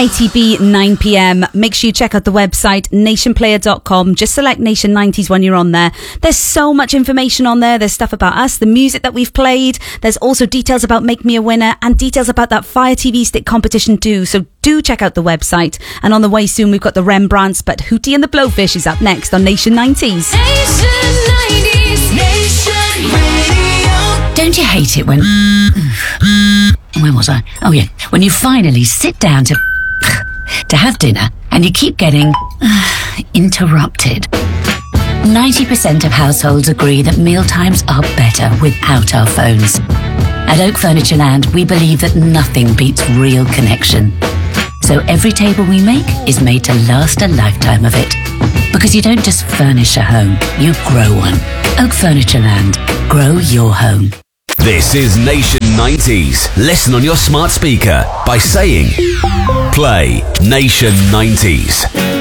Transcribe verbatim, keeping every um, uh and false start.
A T B nine p.m. Make sure you check out the website nation player dot com. Just select Nation nineties when you're on there. There's so much information on there. There's stuff about us, the music that we've played. There's also details about Make Me a Winner and details about that Fire T V Stick competition too. So do check out the website. And on the way soon, we've got the Rembrandts, but Hootie and the Blowfish is up next on Nation nineties. Nation nineties, Nation Radio. Don't you hate it when... Where was I? Oh yeah, when you finally sit down to... to have dinner and you keep getting... interrupted. ninety percent of households agree that mealtimes are better without our phones. At Oak Furniture Land, we believe that nothing beats real connection. So every table we make is made to last a lifetime of it. Because you don't just furnish a home, you grow one. Oak Furniture Land. Grow your home. This is Nation nineties. Listen on your smart speaker by saying, play Nation nineties.